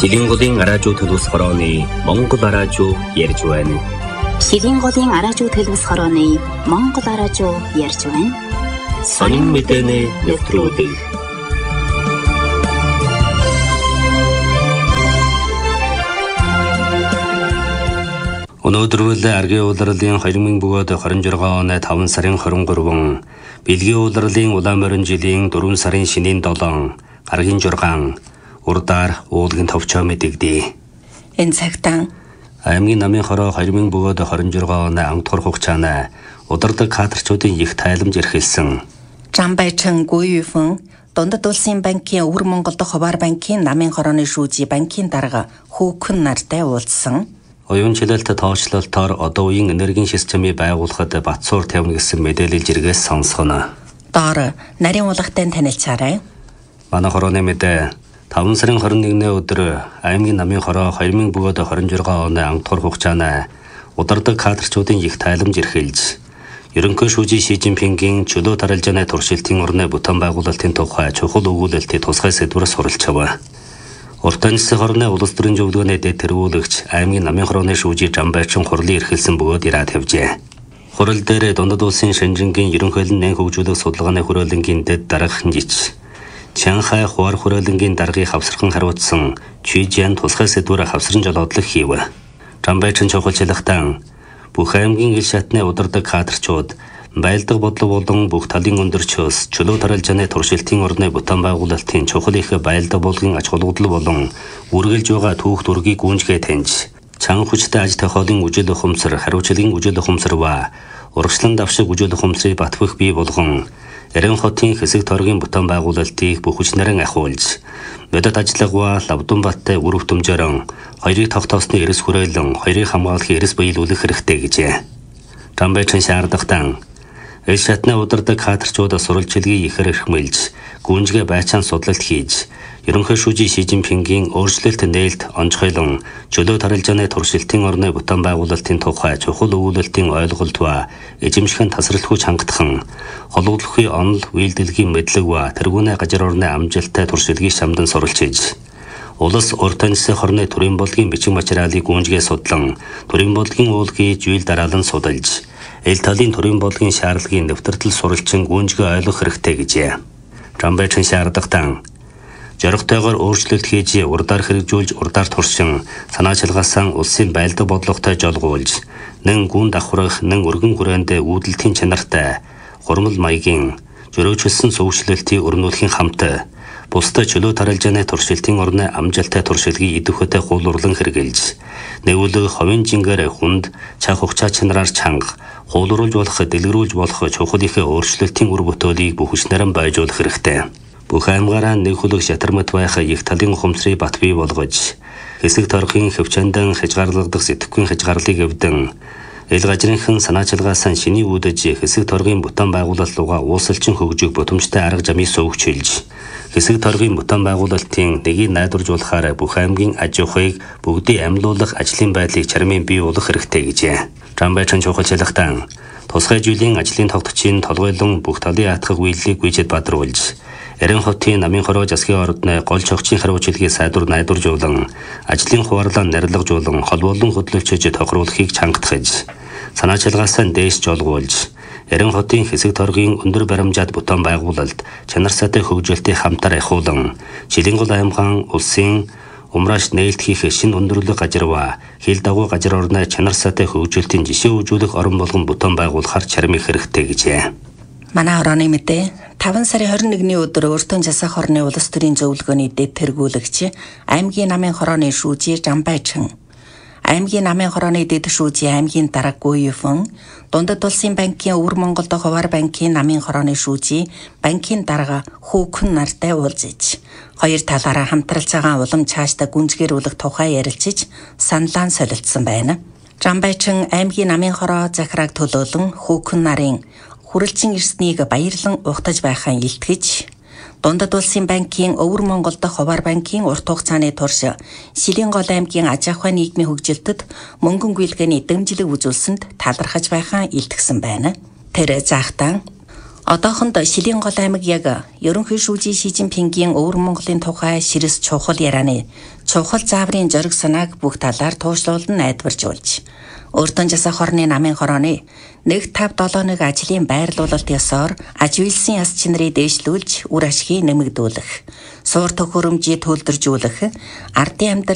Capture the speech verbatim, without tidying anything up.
Шилийн голын араажуу төлөвс хорооны Монгол араажуу ярьж байна. Шилийн голын араажуу төлөвс хорооны Монгол араажуу ярьж байна. Сонин мэдээний нэвтрүүлэг. Өнөөдөр үл аргийн улирлын хоёр мың двадцать шесть оны таван сарын двадцать три, Бэлгийн улирлын улаан морин жилийн дөрвөн сарын шинийн долоон, гаргийн жургаан, урдаар уулгийн товчоо мэдэгдээ. Энэ цагтаа аймгийн намын хороо хоёр мың двадцать шесть оны амтгар хугацааны удирдаг кадрчуудын их тайламж эрхэлсэн. Жамбайчин Гуйфэн Дундад улсын банкын Өвөр Монгол дахь Хуваар банкын намын хорооны шүүжий банкын дарга Хүүхэн нартай уулзсан. Оюун чөлөөлт тооцоололтоор одоо үеийн энергийн системийг байгуулахад Батсуур тавина гэсэн мэдээлэл жиргээс сонсгоно. Доор нарийн уулгатай танилцаарай. Манай хорооны мэдээ таван сарын двадцать нэгний өдөр аймгийн намын хороо хоёр мың двадцать шесть оны амтгар хугацааны удирдаг кадрчуудын их тайламж эрхэлж, ерөнхий шүүжий Ши Жинпингийн чөлөө даралжааны туршилтын орны бүтээн байгуулалтын тухай чухал өгүүлэлтийн тусгай сэдвээр суралцав. Уртан засгийн хорны улс төрийн зөвлөгөөний дэд тэргүүлэгч аймгийн намын хорооны шүүжий Жамбайчин хурлын эрхэлсэн бөгөөд ирээд тавьжээ. Хурал дээр Дундад улсын Шэнжингийн ерөнхийлөн нэн хөгжүүлэх судалгааны хүрээлэнгийн дэд дарга хинжиж, Чанхай Хуваар хүрээлэнгийн даргыг хавсархан хариуцсан Чижиан тусгай сэдвээр хавсран жолоодлого хийв. Жамбайчин чухалчлахтан бүх аймгийн ил шатны удирдаг кадрчууд байлдаг бодлого болон бүх талын өндөрчөөс чөлөө даралжааны туршилтын орны бүтээн байгуулалтын чухал их байлдаг болгон ач холбогдол болон үргэлж байгаа түүх дүргийг гүнжгээ таньж, чанга хүчтэй аж тохиолын үжил ухамсар, хариуцлагын үжил ухамсар ба урагшлан давшиг үжил ухамсарыг батбах бий болгон Эрен хотын хэсэг торгийн бүтээн байгуулалтыг бүх хүчнэрэн ахиулж, бодит ажиллагаа Лавдун баттай үр хөвтөмжөрөн хоёрыг тогтоосны эрэс хүрээлэн хоёрыг хамгаалахын эрэс биелүүлэх хэрэгтэй гэжээ. Жамбайчин шаардахтан ил шатны удирдаг кадрчууд сурвалжилгийг ихэр эрхмэлж, гүнжгээ байцаан судлалт хийж, ерөнхий шүүжий Ши Жинпингийн өөрчлөлт нээлт онцгойлон чөлөө даралжааны туршилтын орны бүтээн байгуулалтын тухай чухал өгүүлэлтийн ойлголт ба эзэмшхэн тасралтгүй чангатхан, холбогдлохын онол үйлдэлгийн мэдлэг ба тэргүүний газар орны амжилттай туршилтыг шамдан суралцж, улс уртан засгийн хорны төрийн бодлогын бичиг материалыг гүнжгээ судлан, төрийн бодлогын уулгийг жийл дараалан судалж, ил талын төрийн бодлогын шаардлагын нэвтртэл суралцсан гүнжгээ ойлгох хэрэгтэй гэжээ. Жамбайчин шаардахтан зоригтойгоор өөрчлөлт хийж, урдаар хэрэгжүүлж, урдаар туршин, санаа чалгаасан улсын байлдаг бодлоготой жолгуулж, нэн гүн давхрах, нэн өргөн хүрээндээ үүдэлтийн чанартай, хурмал маягийн, зөрөөжлсөн сувгчлэлтийг өрнүүлэхийн хамт, бусдад чөлөө даралжааны туршилтын орны амжилттай туршилтыг идэвхтэй хуулурлан хэрэгжилж, нэгүүлэг ховын жингээр хүнд, цаг хугацаа чанараар чанга, хуулууруулж болох, дэлгэрүүлж болох чухал их өөрчлөлтийн үр бүтээлийг бүх хүчнэрэн байжуулах хэрэгтэй. Бүх аймгаараа нэг хүлэг шатармат байх их талын ухамсарыг бат бий болгож, хэсэг торгын хөвчөндөн хязгаарлагдах сэтгэхүйн хязгаарлыг эвдэн, ил газрынхан санаа чалгаасан шиний үүдэж хэсэг торгын бүтээн байгуулалт руугаа уусалчин хөгжих боломжтой арга замыг сувгчилж, хэсэг торгын бүтээн байгуулалтын нэгийг найдваржуулахаар бүх аймгийн аж ахуйг бүгдийг амьлуулах ажлын байдлыг чармын бий болгох хэрэгтэй гэжээ. Жамбайчин чухалчлахтан тусгай жилийн ажлын тогтцын толгойлон бүх талын атгах үйлдэлийг гүйцэд бадруулж, Эрен хотын намын хороо засгийн ордны гол чогчийн хариуцлагыг сайдвар найдваржуулан, ажлын хуваарлаа нарилгажуулан, холбоолон хөдөлгөж тохируулахыг чангатгаж, санаа чалгаасаа дээш жолгуулж, Эрен хотын хэсэг торгийн өндөр баримжаад бүтээн байгуулалт чанар сайтай хөгжүүлэлтийг хамтар ахиулан, Жилийн гол аймгаан улсын умрааш нээлт хийх шин өндөрлөг газар ба хил дагуу газар орны чанар сайтай хөгжүүлэлтийн жишээ үзүүлэх орон болгон бүтээн байгуулахар чармих хэрэгтэй гэжээ. Манай хорооны мэдээ таван сарын двадцать нэгний өдөр Уртан засгийн хорны улс төрийн зөвлөгөөний дэд тэргүүлэгч аймгийн намын хорооны шүүжий Жамбайчин, аймгийн намын хорооны дэд шүүжий аймгийн дарга Гуйфэн, Дундад улсын банкын Өвөр Монгол дахь Хуваар банкын намын хорооны шүүжий банкын дарга Хүүхэн нартай уулзаж, хоёр талаараа хамтралж байгаа улам цаашдаа гүнзгийрүүлэх тухай ярилцж саналаа солилцсон байна. Жамбайчин аймгийн намын хороо захиргааг төлөөлөн Хүүхэн нарын хүрэлцэн ирснийг баярлан ухтаж байхаа илтгэж, Дундад улсын банкын Өвөр Монгол дахь Хуваар банкын урт хугацааны турш Шилийн гол аймгийн аж ахуй нийгмийн хөгжилтөд мөнгөн гүйлгээний дэмжлэг үзүүлсэнд талархаж байхаа илтгэсэн байна. Тэр заахтан Одоохонд Шилийн гол аймаг яг ерөнхий шүүжийн Ши Жинпингийн өвөр Монголын тухай ширэс чухал ярианы чухал зааврын зориг санааг бүх талаар туушлуулан найдварж болж Өртөн жасах хорны намын хорооны нэг тав долоо нэг ажлын байрлуулалт ёсоор ажигласан яс чинрийг дээшлүүлж үр ашгийг нэмэгдүүлэх, суур төхөөрөмжийг төлдөржүүлэх, ардын амьд